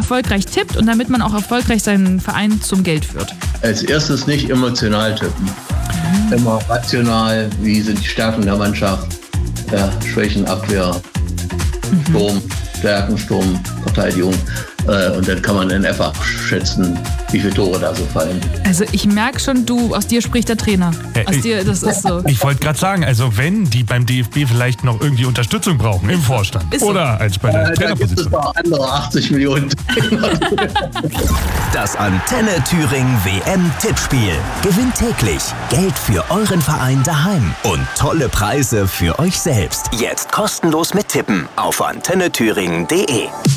erfolgreich tippt und damit man auch erfolgreich seinen Verein zum Geld führt? Als erstes nicht emotional tippen. Immer rational, wie sind die Stärken der Mannschaft, Schwächen, Abwehr, Sturm, Stärken, Sturm, Verteidigung. Und dann kann man in etwa schätzen, wie viele Tore da so fallen. Also ich merke schon, aus dir spricht der Trainer. Das ist so. Ich wollte gerade sagen, also wenn die beim DFB vielleicht noch irgendwie Unterstützung brauchen im Vorstand Ist so. Oder als bei der Trainerposition. Da gibt es noch andere 80 Millionen. Das Antenne Thüringen WM-Tippspiel. Gewinnt täglich Geld für euren Verein daheim und tolle Preise für euch selbst. Jetzt kostenlos mit Tippen auf antennethüringen.de.